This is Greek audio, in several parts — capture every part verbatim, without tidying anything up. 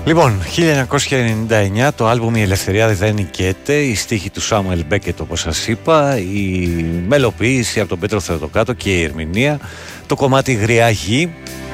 Λοιπόν, χίλια εννιακόσια ενενήντα εννιά το άλμπουμ «Η Ελευθερία δεν νικέται», η στίχη του Σάμουελ Μπέκετ όπως σας είπα, η μελοποίηση από τον Πέτρο Θεοτοκάτο και η ερμηνεία, το κομμάτι «Γριά Γη».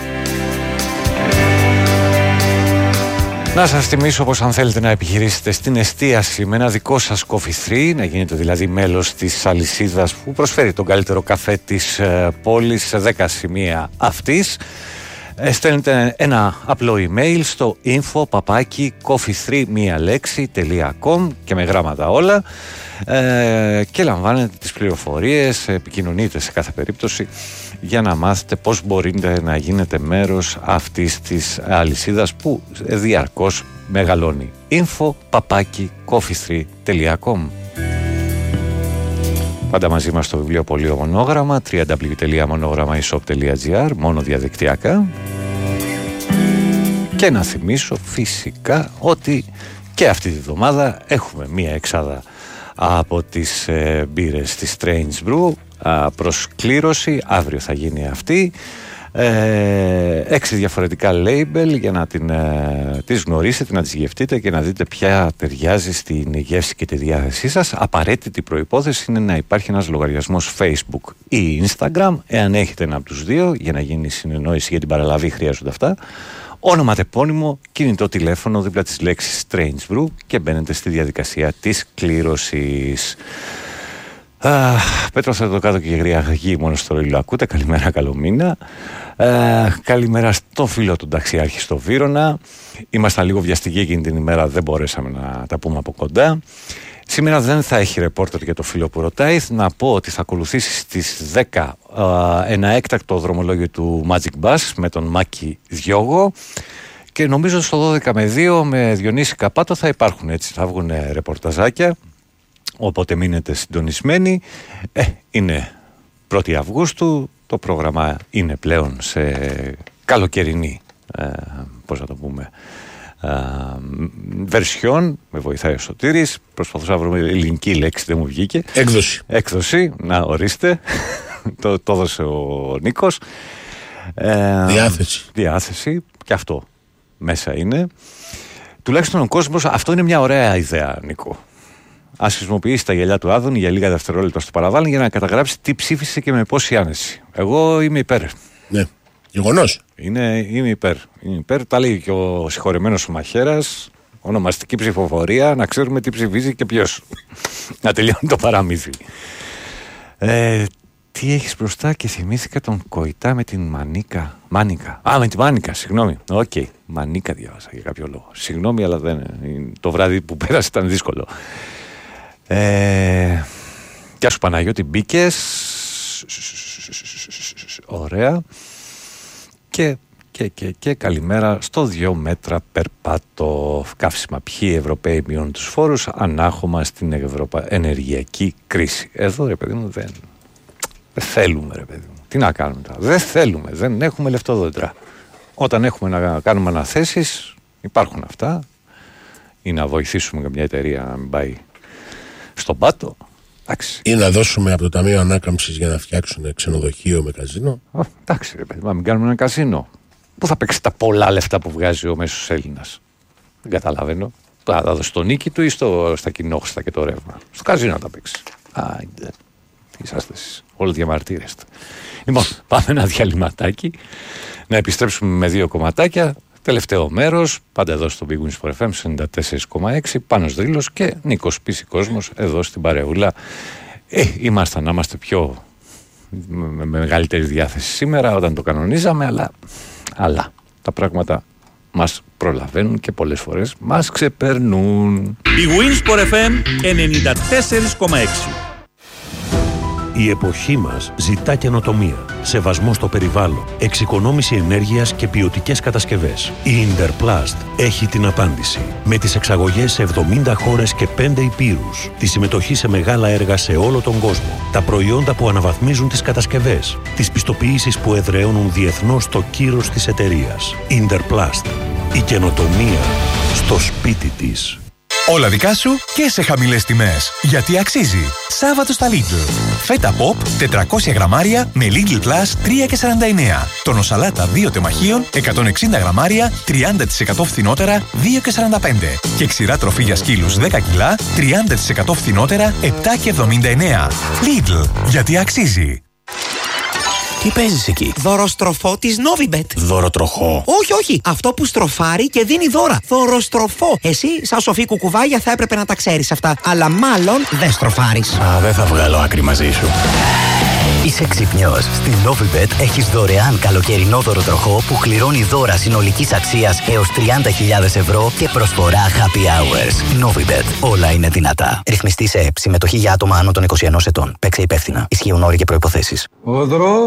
Να σας θυμίσω πως αν θέλετε να επιχειρήσετε στην εστίαση με ένα δικό σας coffee three, να γίνετε δηλαδή μέλος της αλυσίδας που προσφέρει τον καλύτερο καφέ της πόλης σε δέκα σημεία αυτής, στέλνετε ένα απλό email στο info παπάκι coffee three μία λέξη τελεία com και με γράμματα όλα, ε, και λαμβάνετε τις πληροφορίες, επικοινωνείτε σε κάθε περίπτωση για να μάθετε πώς μπορείτε να γίνετε μέρος αυτής της αλυσίδας που διαρκώς μεγαλώνει. info παπάκι coffee three τελεία com. Πάντα μαζί μας στο βιβλιοπωλείο Μονόγραμμα, double-u double-u double-u τελεία μονόγραμμα e shop τελεία gr, μόνο διαδικτυακά. Και να θυμίσω φυσικά ότι και αυτή τη βδομάδα έχουμε μία εξάδα από τις ε, μπύρες της Strange Brew α, προς κλήρωση. Αύριο θα γίνει αυτή. Ε, έξι διαφορετικά label για να την, ε, τις γνωρίσετε, να τις γευτείτε και να δείτε ποια ταιριάζει στην γεύση και τη διάθεσή σας. Απαραίτητη προϋπόθεση είναι να υπάρχει ένας λογαριασμός Facebook ή Instagram, εάν έχετε ένα από τους δύο, για να γίνει συνεννόηση για την παραλαβή χρειάζονται αυτά. Όνομα, τεπώνυμο, κινητό τηλέφωνο δίπλα της λέξης Strange Brew και μπαίνετε στη διαδικασία της κλήρωσης. Uh, Πέτρο Θεοτοκάτο και Γριά Γη, μόνο στο ρολόι ακούτε. Καλημέρα, καλό μήνα. Uh, καλημέρα στο φίλο του ταξιάρχη στο Βύρωνα. Ήμασταν λίγο βιαστικοί εκείνη την ημέρα, δεν μπορέσαμε να τα πούμε από κοντά. Σήμερα δεν θα έχει ρεπόρτερ για το φίλο που ρωτάει. Να πω ότι θα ακολουθήσει στις δέκα uh, ένα έκτακτο δρομολόγιο του Magic Bus με τον Μάκη Διόγο. Και νομίζω στο δώδεκα με δύο με Διονύση Καπάτο θα υπάρχουν, έτσι, θα βγουν ρεπορταζάκια. Οπότε μείνετε συντονισμένοι. Ε, είναι πρώτη Αυγούστου, το πρόγραμμα είναι πλέον σε καλοκαιρινή, ε, πώς να το πούμε, ε, βερσιόν, με βοηθάει ο Σωτήρης, προσπαθούσα να βρούμε ελληνική λέξη, δεν μου βγήκε. Έκδοση. Έκδοση, να ορίστε, το, το έδωσε ο Νίκος. Ε, διάθεση. Διάθεση, και αυτό μέσα είναι. Τουλάχιστον ο κόσμος, αυτό είναι μια ωραία ιδέα, Νίκο. Ας χρησιμοποιήσει τα γυαλιά του Άδωνη για λίγα δευτερόλεπτα στο παραβάλλον για να καταγράψει τι ψήφισε και με πόση άνεση. Εγώ είμαι υπέρ. Ναι, γεγονός. Είναι, είμαι υπέρ. Είμαι υπέρ. Τα λέει και ο συγχωρεμένος ο Μαχαίρας. Ονομαστική ψηφοφορία, να ξέρουμε τι ψηφίζει και ποιος. Να τελειώνει το παραμύθι. Ε, τι έχεις μπροστά? Και θυμήθηκα τον Κοϊτά με την Μανίκα. Μάνικα. Α, με την Μάνικα, συγγνώμη. Οκ. Okay. Μανίκα διάβασα για κάποιο λόγο. Συγγνώμη, αλλά δεν, το βράδυ που πέρασε ήταν δύσκολο. Ε, γεια σου Παναγιώτη, μπήκες. Ωραία. Και, και, και, και καλημέρα στο δύο μέτρα περπάτω. Καύσιμα, ποιοι Ευρωπαίοι μειώνουν τους φόρους, ανάχωμα στην Ευρωπα... ενεργειακή κρίση. Εδώ ρε παιδί μου δεν, δεν θέλουμε ρε παιδί μου. Τι να κάνουμε τώρα? Δεν θέλουμε, δεν έχουμε λεφτόδοντρα. Όταν έχουμε να κάνουμε αναθέσεις υπάρχουν αυτά, ή να βοηθήσουμε μια εταιρεία να μην πάει στον πάτο. Εντάξει. Ή να δώσουμε από το Ταμείο Ανάκαμψης για να φτιάξουν ξενοδοχείο με καζίνο. Α, εντάξει ρε παιδί, να μην κάνουμε ένα καζίνο. Πού θα παίξει τα πολλά λεφτά που βγάζει ο μέσος Έλληνας? Δεν καταλαβαίνω. Θα τα δώσει στο νίκη του ή στο, στα κοινόχρηστα και το ρεύμα? Στο καζίνο θα τα παίξει. Άιντε. Τι είσαστε εσείς? Όλοι διαμαρτύρεστε. Λοιπόν, πάμε ένα διαλυματάκι. Να επιστρέψουμε με δύο κομματάκια. Τελευταίο μέρος, πάντα εδώ στο Big Wins for εφ εμ ενενήντα τέσσερα κόμμα έξι, Πάνος Δρύλος και Νίκος Πίση Κόσμος εδώ στην παρεούλα. Ε, ήμασταν να είμαστε πιο με, με μεγαλύτερη διάθεση σήμερα όταν το κανονίζαμε, αλλά, αλλά τα πράγματα μας προλαβαίνουν και πολλές φορές μας ξεπερνούν. Big Wins for εφ εμ ενενήντα τέσσερα κόμμα έξι. Η εποχή μας ζητά καινοτομία, σεβασμό στο περιβάλλον, εξοικονόμηση ενέργειας και ποιοτικές κατασκευές. Η Interplast έχει την απάντηση. Με τις εξαγωγές σε εβδομήντα χώρες και πέντε υπήρους, τη συμμετοχή σε μεγάλα έργα σε όλο τον κόσμο, τα προϊόντα που αναβαθμίζουν τις κατασκευές, τις πιστοποιήσεις που εδραιώνουν διεθνώς το κύρος της εταιρείας. Interplast. Η καινοτομία στο σπίτι της. Όλα δικά σου και σε χαμηλές τιμές. Γιατί αξίζει. Σάββατο στα Lidl. Φέτα Pop τετρακόσια γραμμάρια με Lidl Plus τρία και σαράντα εννέα. Τόνο σαλάτα δύο τεμαχίων εκατόν εξήντα γραμμάρια τριάντα τοις εκατό φθηνότερα δύο και σαράντα πέντε. Και ξηρά τροφή για σκύλους δέκα κιλά τριάντα τοις εκατό φθηνότερα επτά και εβδομήντα εννέα. Lidl. Γιατί αξίζει. Τι παίζεις εκεί? Δωροστροφό της Novibet. Δωροτροχό? Όχι, όχι. Αυτό που στροφάρει και δίνει δώρα. Δωροστροφό. Εσύ, σαν σοφή κουκουβάγια, θα έπρεπε να τα ξέρεις αυτά. Αλλά μάλλον δεν στροφάρεις. Α, δεν θα βγάλω άκρη μαζί σου. Είσαι ξυπνιός. Στην Novibet έχεις δωρεάν καλοκαιρινό δωροτροχό που κληρώνει δώρα συνολικής αξίας έως τριάντα χιλιάδες ευρώ και προσφορά happy hours. Novibet. Όλα είναι δυνατά. Ρυθμιστή σε ΕΠ. Συμμετοχή για άτομα άνω των είκοσι ενός ετών. Παίξε υπεύθυνα. Ισχύουν όροι και προϋποθέσεις.